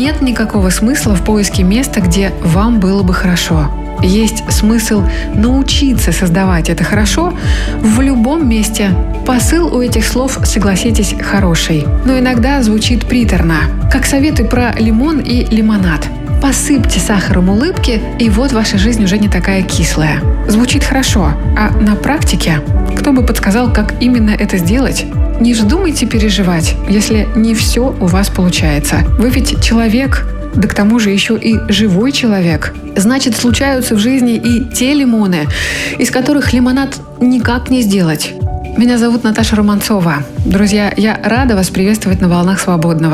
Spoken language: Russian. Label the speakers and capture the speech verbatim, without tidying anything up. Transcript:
Speaker 1: нет никакого смысла в поиске места, где вам было бы хорошо. Есть смысл научиться создавать это хорошо в любом месте. Посыл у этих слов, согласитесь, хороший, но иногда звучит приторно, как советы про лимон и лимонад. Посыпьте сахаром улыбки, и вот ваша жизнь уже не такая кислая. Звучит хорошо, а на практике кто бы подсказал, как именно это сделать? Не вздумайте переживать, если не все у вас получается. Вы ведь человек, да к тому же еще и живой человек. Значит, случаются в жизни и те лимоны, из которых лимонад никак не сделать. Меня зовут Наташа Романцова. Друзья, я рада вас приветствовать на «Волнах свободного».